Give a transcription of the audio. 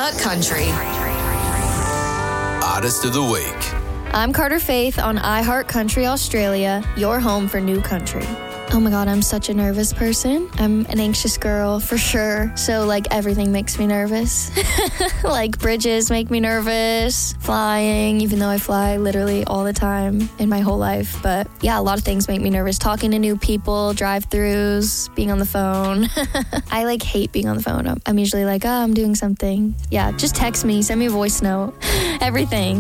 iHeart Country. Artist of the Week. I'm Carter Faith on iHeart Country Australia, your home for new country. Oh my God, I'm such a nervous person. I'm an anxious girl for sure. So everything makes me nervous. Bridges make me nervous, flying, even though I fly literally all the time in my whole life. But yeah, a lot of things make me nervous. Talking to new people, drive-thrus, being on the phone. I hate being on the phone. I'm usually I'm doing something. Yeah, just text me, send me a voice note, everything.